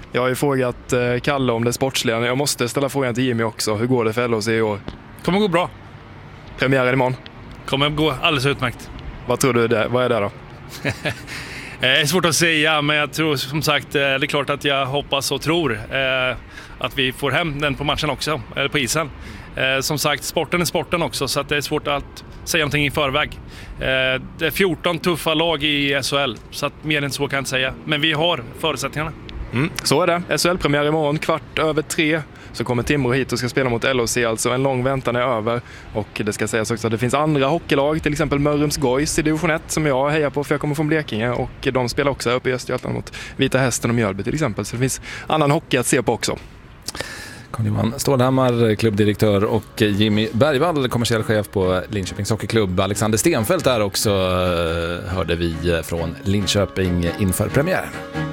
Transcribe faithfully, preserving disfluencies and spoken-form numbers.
Jag har ju frågat eh, Kalle om det sportsliga. Jag måste ställa frågan till Jimmy också. Hur går det för L H C i år? Kommer gå bra. Premiären imorgon? Kommer gå alldeles utmärkt. Vad tror du det? Vad är det då? Det är svårt att säga, men jag tror som sagt, det är klart att jag hoppas och tror eh, att vi får hem den på matchen också, eller på isen. Eh, som sagt, sporten är sporten också, så att det är svårt att säga någonting i förväg. Eh, det är fjorton tuffa lag i S H L, så att mer än så kan jag inte säga. Men vi har förutsättningarna. Mm, så är det. S H L-premiär imorgon, kvart över tre. Så kommer Timrå hit och ska spela mot L H C, alltså en lång väntan är över. Och det ska sägas också att det finns andra hockeylag, till exempel Mörrums Gojs i division ett som jag hejar på för jag kommer från Blekinge. Och de spelar också uppe i Östergötland mot Vita Hästen och Mjölby till exempel. Så det finns annan hockey att se på också. Carl-Johan Stålhammar, klubbdirektör, och Jimmy Bergvall, kommersiell chef på Linköpings hockeyklubb. Alexander Stenfeldt där också, hörde vi från Linköping inför premiären.